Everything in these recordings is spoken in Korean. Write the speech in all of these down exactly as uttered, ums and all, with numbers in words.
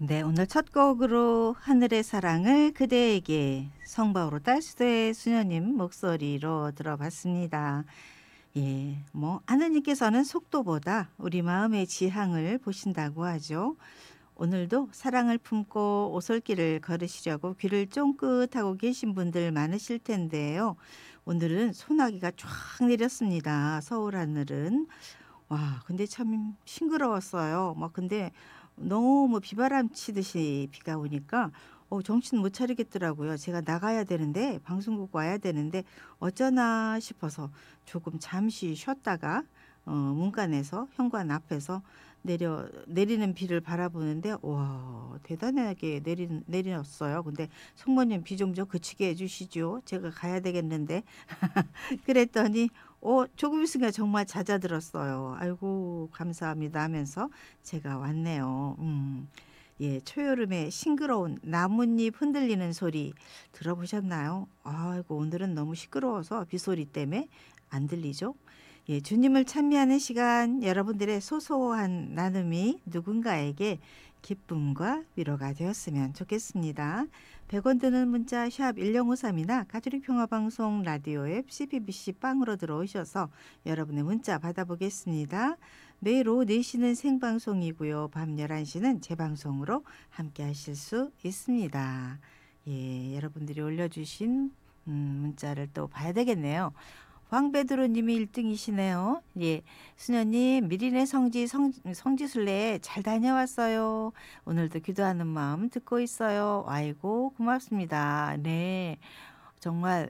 네, 오늘 첫 곡으로 하늘의 사랑을 그대에게 성바오로 딸수의 수녀님 목소리로 들어봤습니다. 예, 뭐 하느님께서는 속도보다 우리 마음의 지향을 보신다고 하죠. 오늘도 사랑을 품고 오솔길을 걸으시려고 귀를 쫑긋하고 계신 분들 많으실 텐데요. 오늘은 소나기가 쫙 내렸습니다. 서울 하늘은. 와, 근데 참 싱그러웠어요. 막 근데 너무 비바람 치듯이 비가 오니까 어, 정신 못 차리겠더라고요. 제가 나가야 되는데 방송국 와야 되는데 어쩌나 싶어서 조금 잠시 쉬었다가 어, 문간에서 현관 앞에서 내려 내리는 비를 바라보는데 와 대단하게 내리 내렸어요. 근데 성모님 비 좀 좀 그치게 해주시죠. 제가 가야 되겠는데 그랬더니 어 조금 있으니까 정말 잦아들었어요. 아이고 감사합니다 하면서 제가 왔네요. 음. 예, 초여름에 싱그러운 나뭇잎 흔들리는 소리 들어보셨나요? 아이고 오늘은 너무 시끄러워서 빗소리 때문에 안 들리죠? 예, 주님을 찬미하는 시간 여러분들의 소소한 나눔이 누군가에게 기쁨과 위로가 되었으면 좋겠습니다. 백 원 드는 문자 샵 일공오삼이나 가톨릭 평화방송 라디오 앱 씨비비씨 빵으로 들어오셔서 여러분의 문자 받아보겠습니다. 매일 오후 네 시는 생방송이고요. 밤 열한 시는 재방송으로 함께 하실 수 있습니다. 예, 여러분들이 올려주신 음, 문자를 또 봐야 되겠네요. 황베드로님이 일 등이시네요. 예, 수녀님 미리네 성지 성, 성지순례 잘 다녀왔어요. 오늘도 기도하는 마음 듣고 있어요. 아이고 고맙습니다. 네, 정말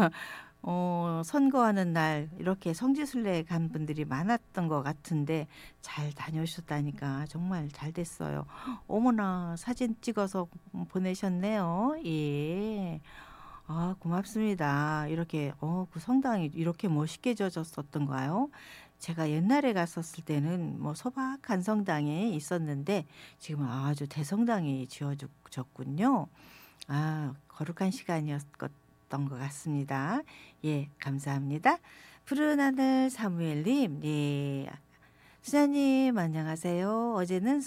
어, 선거하는 날 이렇게 성지순례 간 분들이 많았던 것 같은데 잘 다녀오셨다니까 정말 잘 됐어요. 어머나 사진 찍어서 보내셨네요. 예. 아 고맙습니다. 이렇게 어 그 성당이 이렇게 멋있게 져졌었던가요? 제가 옛날에 갔었을 때는 뭐 소박한 성당에 있었는데 지금은 아주 대성당이 지어졌군요. 아 거룩한 시간이었던 것 같습니다. 예 감사합니다. 푸른 하늘 사무엘님 예 수녀님 안녕하세요. 어제는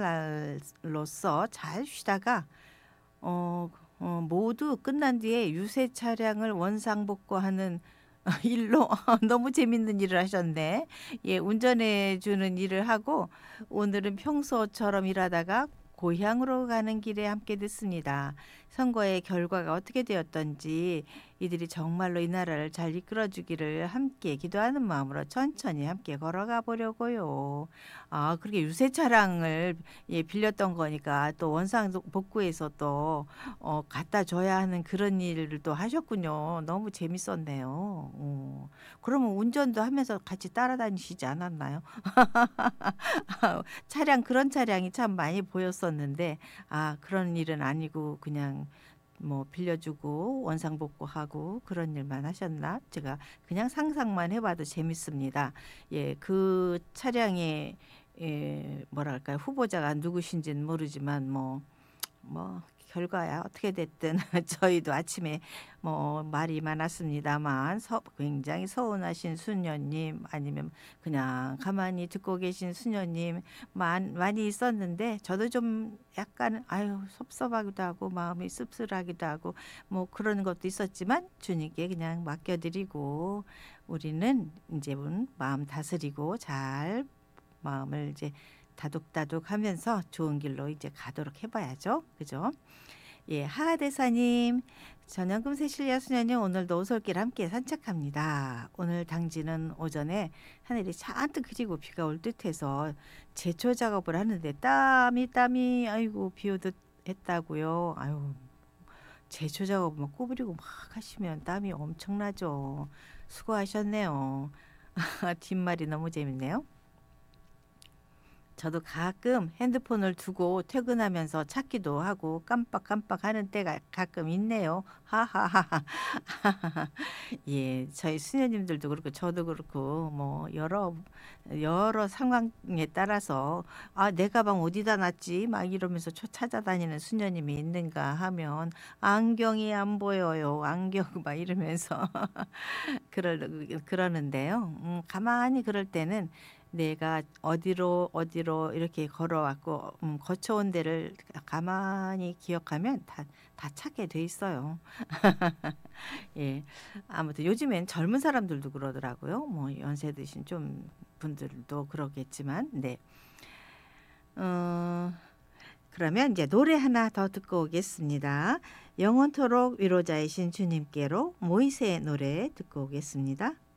선거날로서 잘 쉬다가 어, 어, 모두 끝난 뒤에 유세 차량을 원상복구하는 일로 너무 재밌는 일을 하셨네. 예, 운전해 주는 일을 하고 오늘은 평소처럼 일하다가 고향으로 가는 길에 함께 듣습니다. 선거의 결과가 어떻게 되었던지 이들이 정말로 이 나라를 잘 이끌어 주기를 함께 기도하는 마음으로 천천히 함께 걸어가 보려고요. 아, 그렇게 유세 차량을 예, 빌렸던 거니까 또 원상 복구해서 또 어, 갖다 줘야 하는 그런 일을 또 하셨군요. 너무 재밌었네요. 어. 그러면 운전도 하면서 같이 따라다니시지 않았나요? 차량 그런 차량이 참 많이 보였었는데 아 그런 일은 아니고 그냥 뭐 빌려주고 원상복구하고 그런 일만 하셨나? 제가 그냥 상상만 해봐도 재밌습니다. 예, 그 차량의 예, 뭐랄까요 후보자가 누구신지는 모르지만 뭐 뭐 결과야 어떻게 됐든 저희도 아침에 뭐 말이 많았습니다만 서, 굉장히 서운하신 수녀님 아니면 그냥 가만히 듣고 계신 수녀님 많, 많이 있었는데 저도 좀 약간 아유 섭섭하기도 하고 마음이 씁쓸하기도 하고 뭐 그런 것도 있었지만 주님께 그냥 맡겨드리고 우리는 이제는 마음 다스리고 잘 마음을 이제 다독다독하면서 좋은 길로 이제 가도록 해봐야죠. 그죠? 예, 하하대사님, 전영금 세실리아 수녀님 오늘도 오솔길 함께 산책합니다. 오늘 당지는 오전에 하늘이 잔뜩 흐리고 비가 올 듯해서 제초 작업을 하는데 땀이 땀이 아이고 비 오듯 했다고요. 아유 제초 작업 막 구부리고 막 하시면 땀이 엄청나죠. 수고하셨네요. 뒷말이 너무 재밌네요. 저도 가끔 핸드폰을 두고 퇴근하면서 찾기도 하고 깜빡깜빡 하는 때가 가끔 있네요. 하하하하. 예, 저희 수녀님들도 그렇고 저도 그렇고 뭐 여러 여러 상황에 따라서 아, 내 가방 어디다 놨지? 막 이러면서 초- 찾아다니는 수녀님이 있는가 하면 안경이 안 보여요. 안경 막 이러면서 그러, 그러는데요. 음, 가만히 그럴 때는 내가 어디로 어디로 이렇게 걸어왔고 음, 거쳐온 데를 가만히 기억하면 다, 다 찾게 돼 있어요. 예. 아무튼 요즘엔 젊은 사람들도 그러더라고요. 뭐 연세 드신 좀 분들도 그러겠지만, 네. 어, 그러면 이제 노래 하나 더 듣고 오겠습니다. 영원토록 위로자이신 주님께로 모이세의 노래 듣고 오겠습니다.